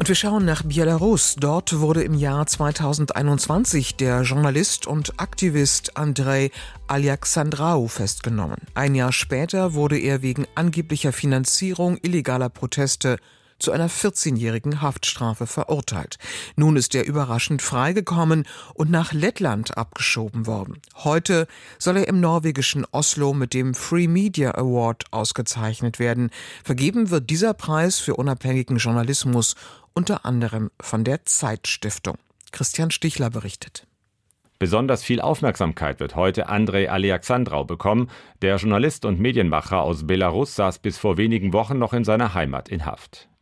Und wir schauen nach Belarus. Dort wurde im Jahr 2021 der Journalist und Aktivist Andrei Alexandrau festgenommen. Ein Jahr später wurde er wegen angeblicher Finanzierung illegaler Proteste zu einer 14-jährigen Haftstrafe verurteilt. Nun ist er überraschend freigekommen und nach Lettland abgeschoben worden. Heute soll er im norwegischen Oslo mit dem Free Media Award ausgezeichnet werden. Vergeben wird dieser Preis für unabhängigen Journalismus unter anderem von der Zeit-Stiftung. Christian Stichler berichtet. Besonders viel Aufmerksamkeit wird heute Andrei Alexandrau bekommen. Der Journalist und Medienmacher aus Belarus saß bis vor wenigen Wochen noch in seiner Heimat in Haft.